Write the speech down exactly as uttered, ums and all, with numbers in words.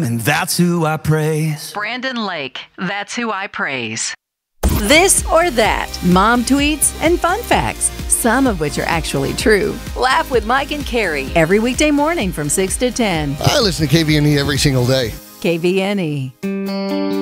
And that's who I praise. Brandon Lake, that's who I praise. This or that. Mom tweets and fun facts, some of which are actually true. Laugh with Mike and Carrie every weekday morning from six to ten. I listen to K V N E every single day. K V N E.